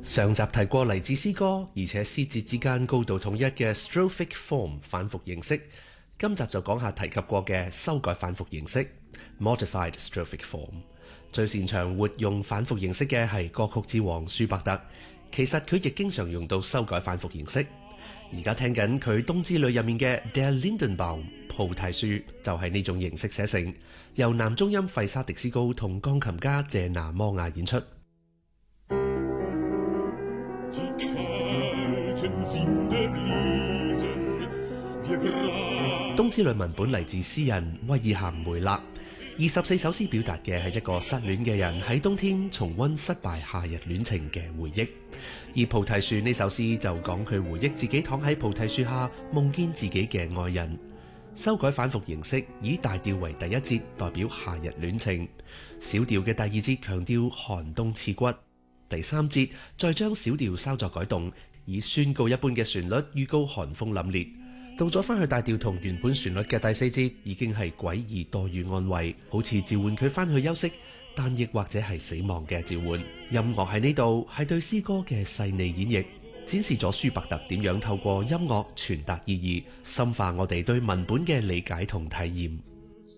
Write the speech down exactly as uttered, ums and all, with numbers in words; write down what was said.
上集提過嚟自詩歌，而且詩節之間高度統一嘅 strophic form 反復形式。今集就講下提及過嘅修改反復形式 modified strophic form。最擅長活用反復形式嘅係歌曲之王舒伯特，其實佢亦經常用到修改反復形式。而家聽緊佢《冬之旅》入面嘅 Der Lindenbaum 菩提樹就係呢種形式寫成，由男中音費沙迪斯高同鋼琴家謝拿摩亞演出。冬之旅文本嚟自詩人威爾咸梅勒，二十四首詩表達嘅係一個失戀嘅人喺冬天重溫失敗夏日戀情嘅回憶，而菩提樹呢首詩就講佢回憶自己躺喺菩提樹下夢見自己嘅愛人。修改反復形式，以大調為第一節代表夏日戀情，小調嘅第二節強調寒冬刺骨，第三節再將小調稍作改動，以宣告一般嘅旋律預告寒風凜冽。到咗翻去大調同原本旋律嘅第四節，已經係詭異多於安慰，好似召喚佢翻去休息，但亦或者係死亡嘅召喚。音樂喺呢度係對詩歌嘅細膩演繹，展示咗舒伯特點樣透過音樂傳達意義，深化我哋對文本嘅理解同體驗。